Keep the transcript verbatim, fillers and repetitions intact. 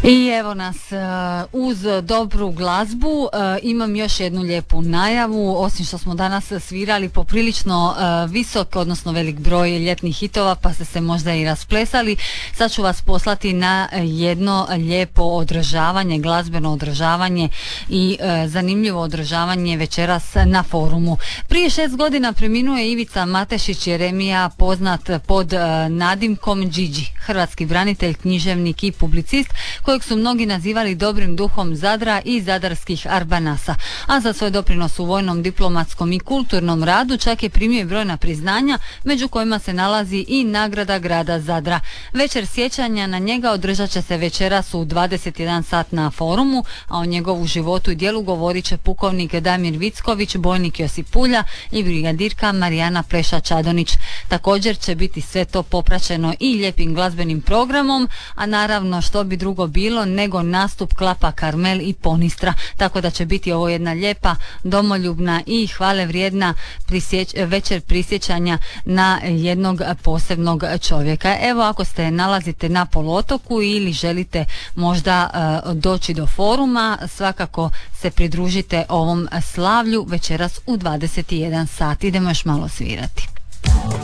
I evo nas uh, uz dobru glazbu uh, imam još jednu lijepu najavu. Osim što smo danas svirali poprilično uh, visok, odnosno velik broj ljetnih hitova, pa ste se možda i rasplesali, sad ću vas poslati na jedno lijepo održavanje, glazbeno održavanje i uh, zanimljivo održavanje večeras na forumu. Prije šest godina preminuo je Ivica Matešić Jeremija, poznat pod uh, nadimkom Đidži, hrvatski branitelj, književnik i publicist kojeg su mnogi nazivali dobrim duhom Zadra i zadarskih Arbanasa, a za svoj doprinos u vojnom, diplomatskom i kulturnom radu čak je primio i brojna priznanja, među kojima se nalazi i nagrada grada Zadra. Večer sjećanja na njega održat će se večeras u dvadeset jedan sat na forumu, a o njegovu životu i djelu govorit će pukovnik Damir Vicković, bojnik Josip Pulja i brigadirka Marijana Pleša-Čadonić. Također će biti sve to popraćeno i lijepim glazbenim programom, a naravno što bi drugo bilo nego nastup Klapa Karmel i Ponistra, tako da će biti ovo jedna lijepa, domoljubna i hvale vrijedna prisjeć, večer prisjećanja na jednog posebnog čovjeka. Evo, ako se nalazite na poluotoku ili želite možda uh, doći do foruma, svakako se pridružite ovom slavlju večeras u dvadeset jedan sat. Idemo još malo svirati.